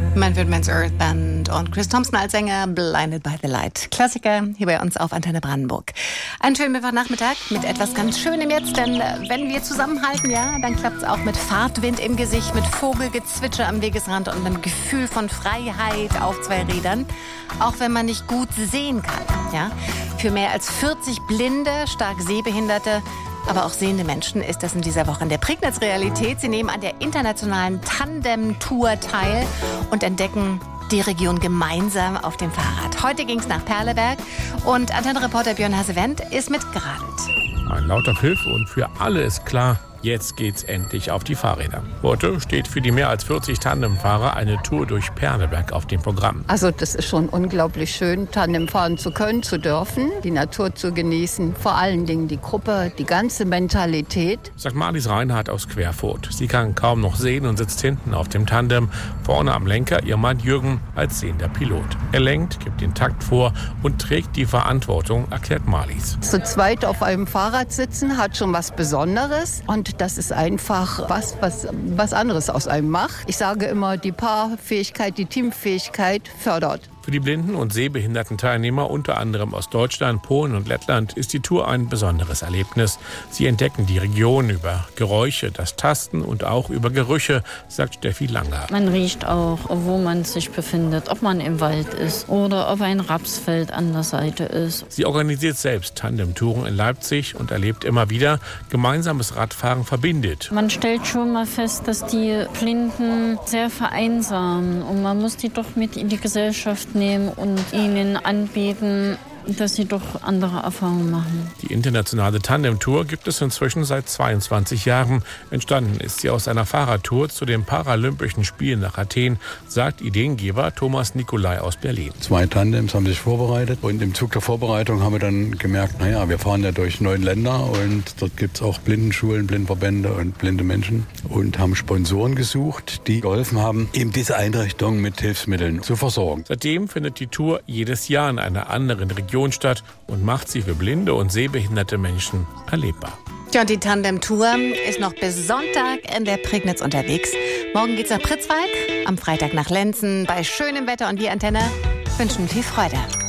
Man's Earth Band und Chris Thompson als Sänger, Blinded by the Light. Klassiker hier bei uns auf Antenne Brandenburg. Einen schönen Mittwochnachmittag mit etwas ganz Schönem jetzt, denn wenn wir zusammenhalten, ja, dann klappt es auch mit Fahrtwind im Gesicht, mit Vogelgezwitscher am Wegesrand und einem Gefühl von Freiheit auf zwei Rädern. Auch wenn man nicht gut sehen kann, ja. Für mehr als 40 Blinde, stark Sehbehinderte, aber auch sehende Menschen ist das in dieser Woche in der Prignitz-Realität. Sie nehmen an der internationalen Tandem-Tour teil und entdecken die Region gemeinsam auf dem Fahrrad. Heute ging es nach Perleberg und Antenne-Reporter Björn Hasse-Wendt ist mitgeradelt. Ein lauter Pfiff und für alle ist klar, jetzt geht's endlich auf die Fahrräder. Heute steht für die mehr als 40 Tandemfahrer eine Tour durch Perleberg auf dem Programm. Also das ist schon unglaublich schön, Tandem fahren zu können, zu dürfen, die Natur zu genießen, vor allen Dingen die Gruppe, die ganze Mentalität. Sagt Marlies Reinhardt aus Querfurt. Sie kann kaum noch sehen und sitzt hinten auf dem Tandem, vorne am Lenker ihr Mann Jürgen als sehender Pilot. Er lenkt, gibt den Takt vor und trägt die Verantwortung, erklärt Marlies. Zu zweit auf einem Fahrrad sitzen hat schon was Besonderes und das ist einfach was anderes aus einem macht. Ich sage immer, die Paarfähigkeit, die Teamfähigkeit fördert. Für die blinden und sehbehinderten Teilnehmer, unter anderem aus Deutschland, Polen und Lettland, ist die Tour ein besonderes Erlebnis. Sie entdecken die Region über Geräusche, das Tasten und auch über Gerüche, sagt Steffi Langer. Man riecht auch, wo man sich befindet, ob man im Wald ist oder ob ein Rapsfeld an der Seite ist. Sie organisiert selbst Tandemtouren in Leipzig und erlebt immer wieder, gemeinsames Radfahren verbindet. Man stellt schon mal fest, dass die Blinden sehr vereinsamen und man muss die doch mit in die Gesellschaft nehmen und ihnen anbieten, dass sie doch andere Erfahrungen machen. Die internationale Tandemtour gibt es inzwischen seit 22 Jahren. Entstanden ist sie aus einer Fahrradtour zu den Paralympischen Spielen nach Athen, sagt Ideengeber Thomas Nicolai aus Berlin. 2 Tandems haben sich vorbereitet und im Zug der Vorbereitung haben wir dann gemerkt, wir fahren ja durch 9 Länder und dort gibt es auch Blindenschulen, Blindverbände und blinde Menschen und haben Sponsoren gesucht, die geholfen haben, eben diese Einrichtung mit Hilfsmitteln zu versorgen. Seitdem findet die Tour jedes Jahr in einer anderen Region statt und macht sie für blinde und sehbehinderte Menschen erlebbar. Ja, und die Tandem-Tour ist noch bis Sonntag in der Prignitz unterwegs. Morgen geht's nach Pritzwalk, am Freitag nach Lenzen bei schönem Wetter und wir Antenne wünschen viel Freude.